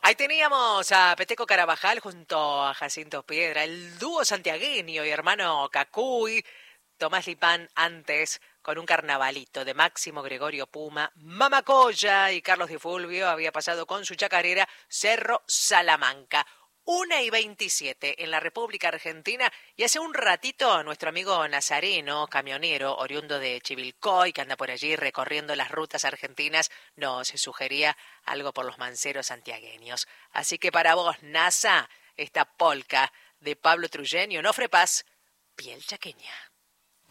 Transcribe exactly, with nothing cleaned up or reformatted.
Ahí teníamos a Peteco Carabajal junto a Jacinto Piedra, el dúo santiagueño y hermano Cacuy, Tomás Lipán antes con un carnavalito de Máximo Gregorio Puma, Mamacoya y Carlos Di Fulvio había pasado con su chacarera Cerro Salamanca. Una y veintisiete en la República Argentina y hace un ratito nuestro amigo Nazareno, camionero, oriundo de Chivilcoy, que anda por allí recorriendo las rutas argentinas, nos sugería algo por los manceros santiagueños. Así que para vos, Nasa, esta polca de Pablo Trujillo, Nofre Paz, Piel Chaqueña.